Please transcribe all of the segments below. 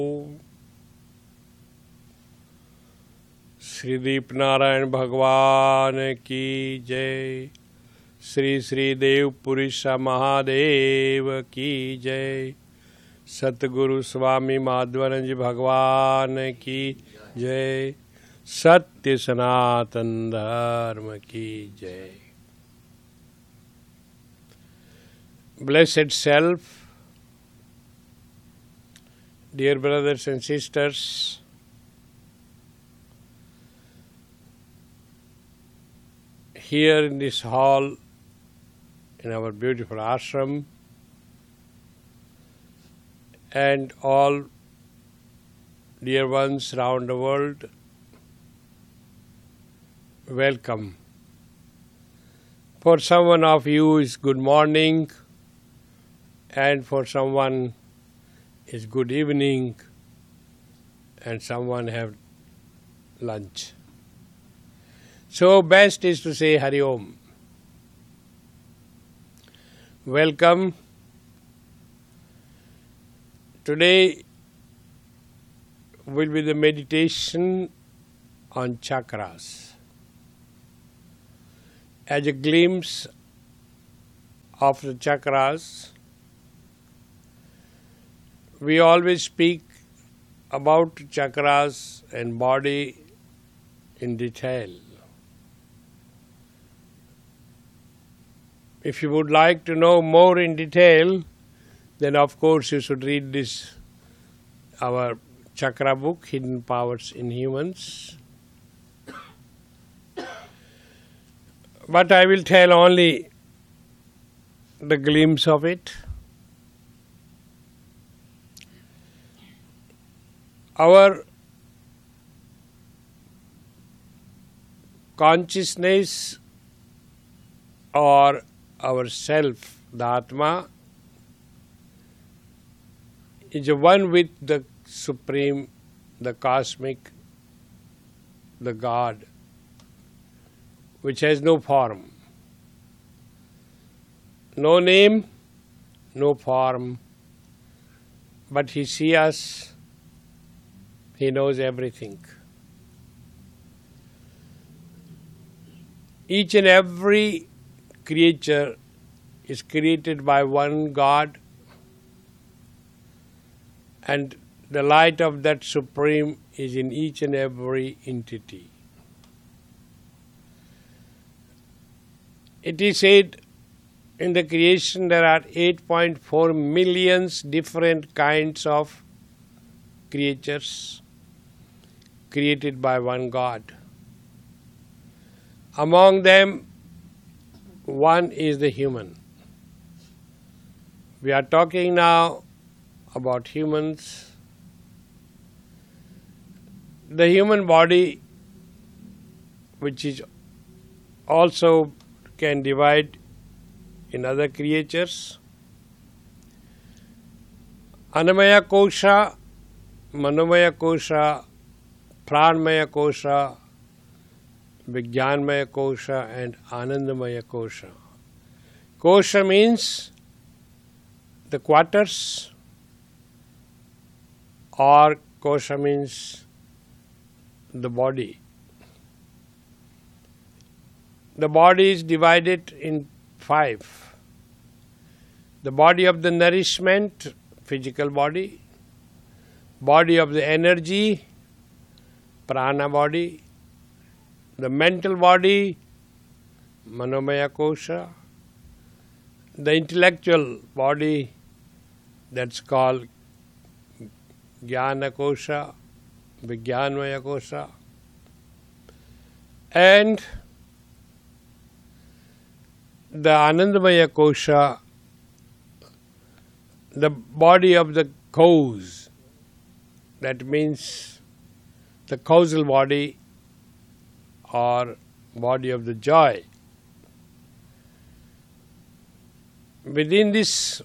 श्री दीप नारायण भगवान की जय। श्री श्री देव पुरुष महादेव की जय। सतगुरु स्वामी माधवानंद भगवान की जय। सत्य सनातन धर्म की जय। Blessed self, dear brothers and sisters, here in this hall, in our beautiful ashram, and all dear ones round the world, welcome. For someone of you is good morning, and for someone is good evening, and someone have lunch. So best is to say Hari Om. Welcome. Today will be the meditation on chakras. As a glimpse of the chakras, we always speak about chakras and body in detail. If you would like to know more in detail, then of course you should read this, our chakra book, Hidden Powers in Humans. But I will tell only the glimpse of it. Our consciousness or our self, the Atma, is one with the Supreme, the Cosmic, the God, which has no form, no name, no form, but He sees us. He knows everything. Each and every creature is created by one God, and the light of that Supreme is in each and every entity. It is said in the creation there are 8.4 million different kinds of creatures created by one God. Among them, one is the human. We are talking now about humans. The human body, which is also can divide in other creatures. Annamaya kosha, manomaya kosha, pranmaya kosha, vijnanmaya kosha, and anandamaya kosha. Kosha means the quarters, or kosha means the body. The body is divided in 5. The body of the nourishment, physical body. Body of the energy, prana body. The mental body, manomaya kosha. The intellectual body, that's called jnana kosha, vijnanmaya kosha. And the anandamaya kosha, the body of the cause, that means the causal body or body of the joy. Within this,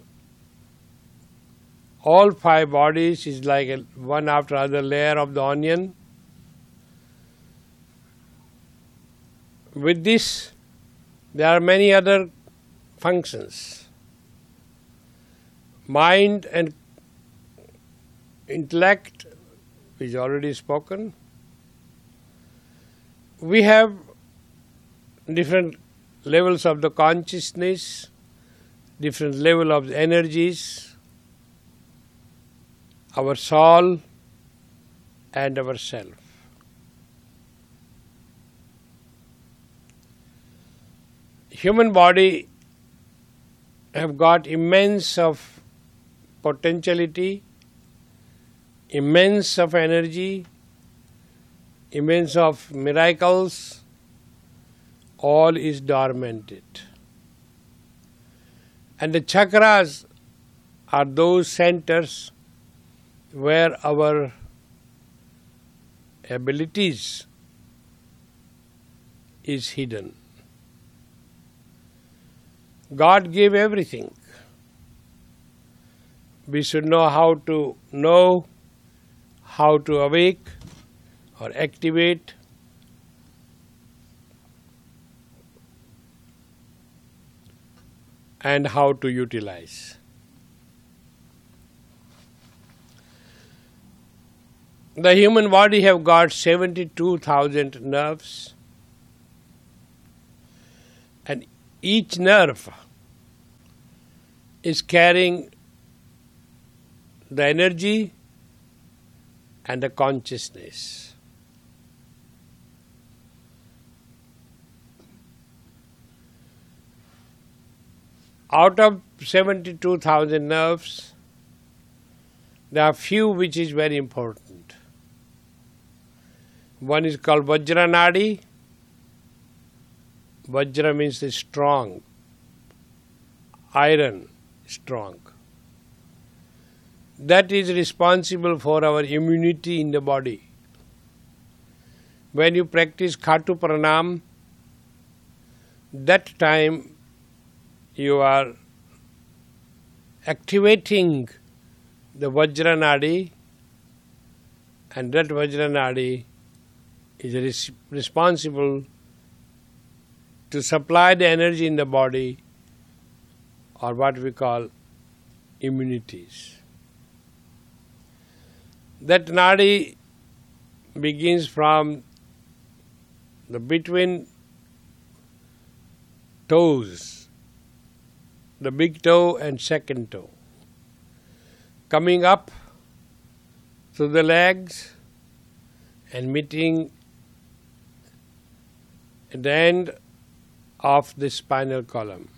all 5 bodies is like one after other layer of the onion. With this, there are many other functions. Mind and intellect is already spoken. We have different levels of the consciousness, different level of the energies, our soul and our self. Human body have got immense of potentiality, immense of energy, immense of miracles, all is dormanted. And the chakras are those centers where our abilities is hidden. God gave everything. We should know how to awake or activate. And how to utilize. The human body have got 72,000 nerves, and each nerve is carrying the energy and the consciousness. Out of 72,000 nerves, there are few which is very important. One is called Vajra Nadi. Vajra means strong, iron, strong. That is responsible for our immunity in the body. When you practice Khatu Pranam, that time you are activating the Vajra Nadi, and that Vajra Nadi is responsible to supply the energy in the body, or what we call immunities. That Nadi begins from the between toes, the big toe and second toe, coming up through the legs and meeting at the end of the spinal column.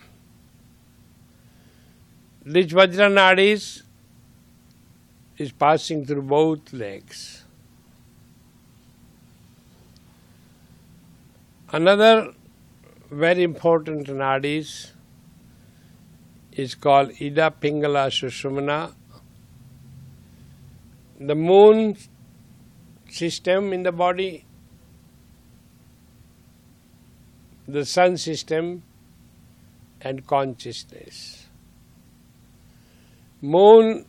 This Vajra Nadis is passing through both legs. Another very important nadis is called Ida Pingala Sushumna. The moon system in the body, the sun system, and consciousness. Moon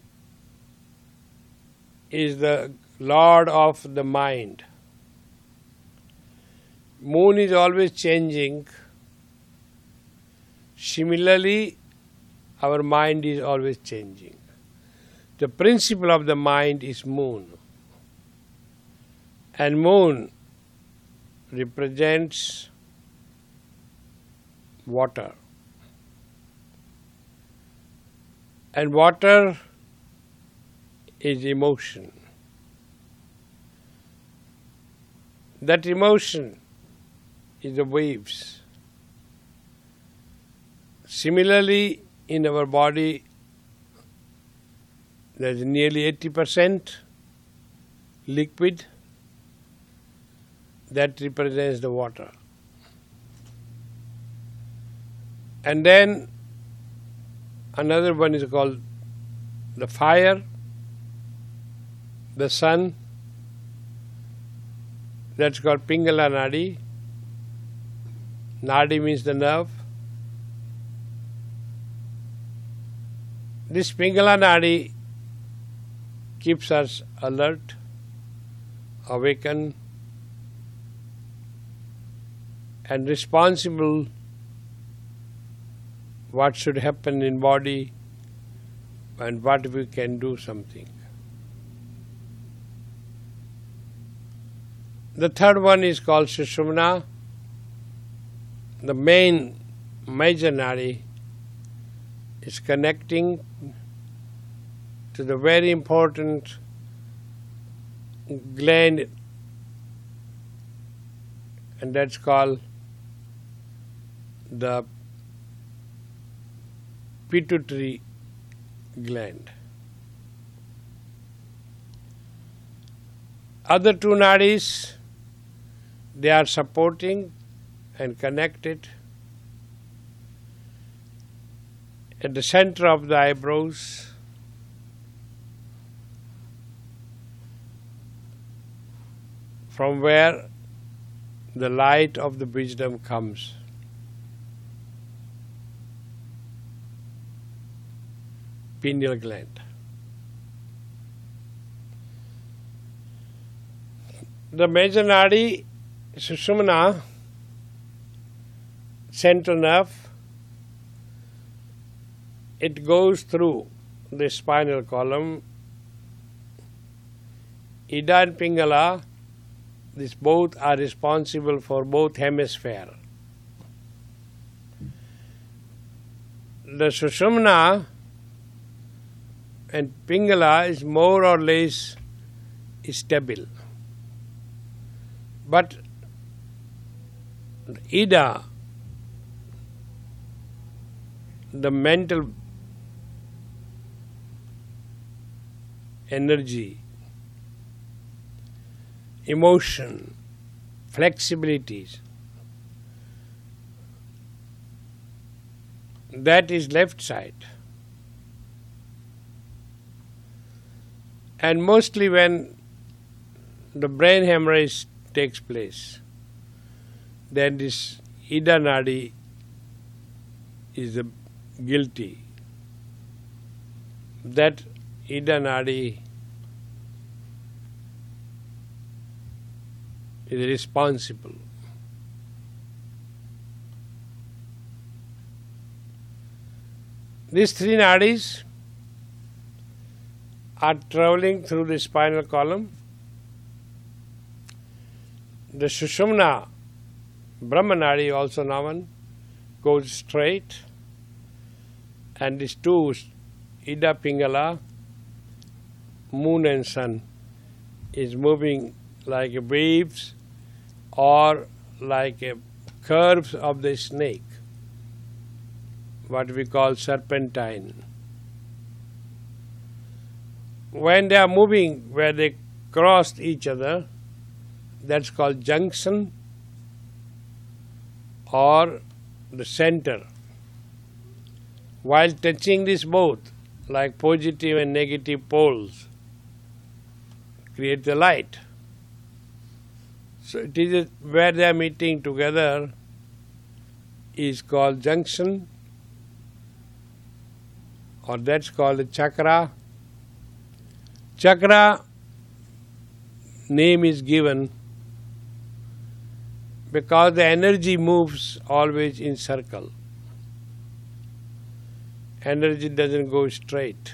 is the lord of the mind. Moon is always changing. Similarly, our mind is always changing. The principle of the mind is moon. And moon represents water. And water is emotion. That emotion is the waves. Similarly, in our body, there is nearly 80% liquid that represents the water. And then another one is called the fire, the sun, that's called Pingala Nadi. Nadi means the nerve. This Pingala Nadi keeps us alert, awakened, and responsible what should happen in body and what we can do something. The third one is called Sushumna. The major nadi is connecting to the very important gland, and that's called the pituitary gland. Other two nadis, they are supporting and connected at the center of the eyebrows, from where the light of the wisdom comes. Pineal gland. The major nadi, Sushumna, central nerve, it goes through the spinal column. Ida and Pingala, these both are responsible for both hemispheres. The Sushumna and Pingala is more or less stable. But Ida, the mental energy, emotion, flexibilities, that is left side. And mostly when the brain hemorrhage takes place, then this Ida nadi is guilty. That Ida nadi is responsible. These three nadis are traveling through the spinal column. The Sushumna, Brahma nadi, also known, goes straight, and these two, Ida Pingala, moon and sun, is moving like waves or like curves of the snake, what we call serpentine. When they are moving where they crossed each other, that's called junction or the center. While touching this both, like positive and negative poles, create the light. So it is where they are meeting together is called junction, or that's called a chakra. Chakra name is given because the energy moves always in circle. Energy doesn't go straight.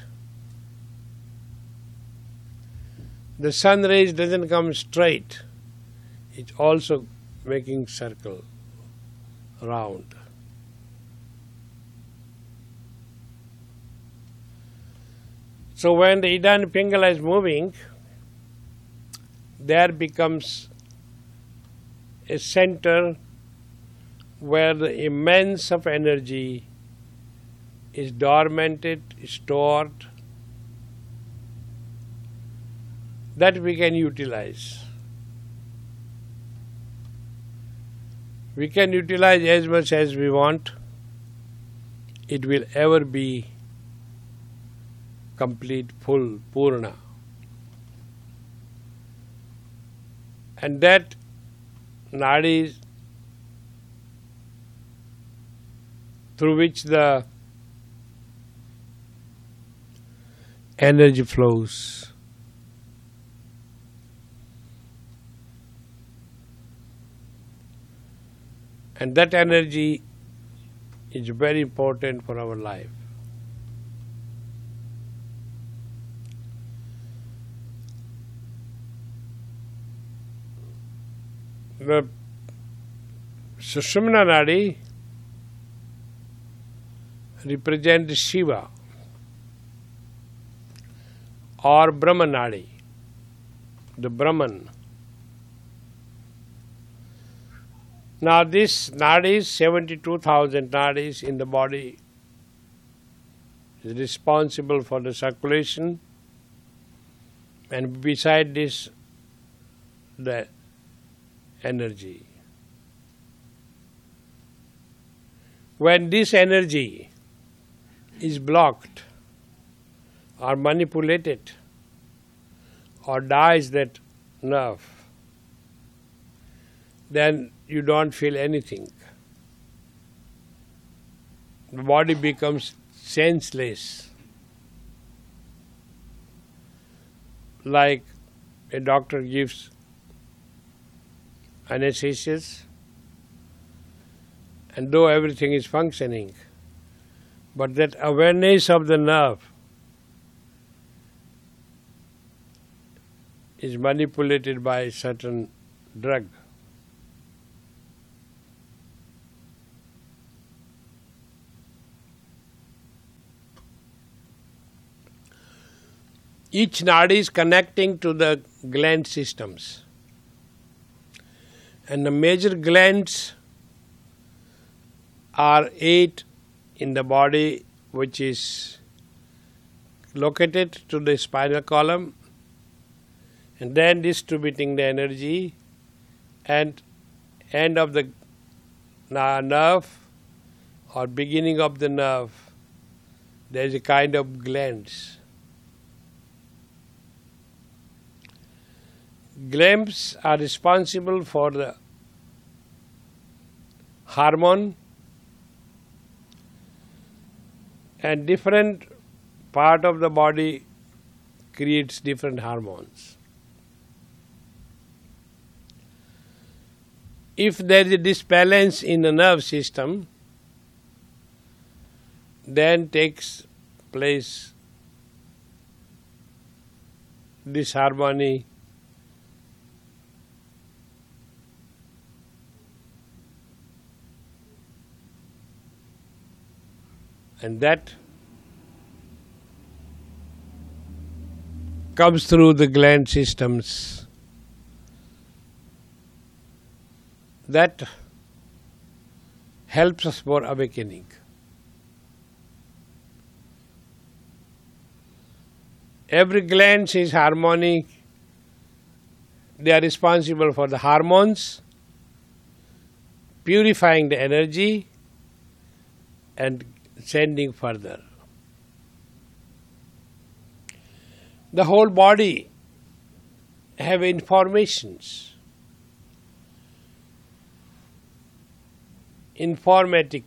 The sun rays doesn't come straight. It's also making circle round. So when the Ida and Pingala is moving, there becomes a center where the immense of energy is dormanted, stored, that we can utilize. We can utilize as much as we want. It will ever be complete, full, purna. And that nadi through which the energy flows. And that energy is very important for our life. The Sushumna Nadi represents Shiva or Brahma Nadi, the Brahman. Now this nadis, 72,000 nadis in the body, is responsible for the circulation, and beside this the energy. When this energy is blocked or manipulated or dies that nerve, then you don't feel anything. The body becomes senseless. Like a doctor gives anesthesia, and though everything is functioning, but that awareness of the nerve is manipulated by a certain drug. Each nadi is connecting to the gland systems. And the major glands are 8 in the body, which is located to the spinal column, and then distributing the energy, and end of the nerve or beginning of the nerve, there is a kind of glands. Glands are responsible for the hormone, and different part of the body creates different hormones. If there is a disbalance in the nerve system, then takes place disharmony, and that comes through the gland systems. That helps us for awakening. Every gland is harmonic. They are responsible for the hormones, purifying the energy and sending further. The whole body have informations, informatic.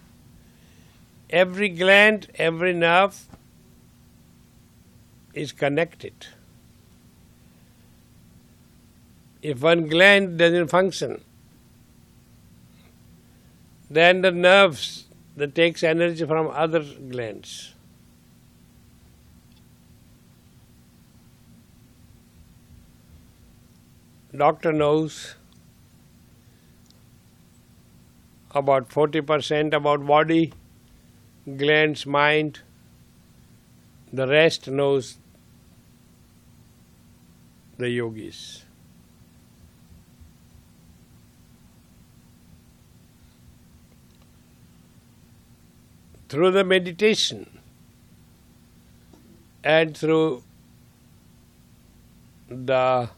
Every gland, every nerve is connected. If one gland doesn't function, then the nerves that takes energy from other glands. Doctor knows about 40% about body, glands, mind. The rest knows the yogis. Through the meditation and through the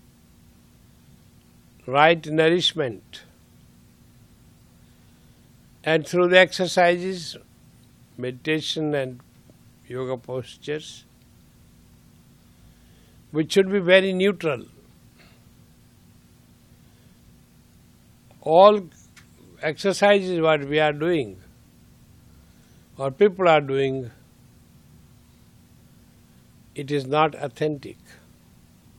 right nourishment and through the exercises, meditation and yoga postures, which should be very neutral. All exercises what we are doing or people are doing, it is not authentic.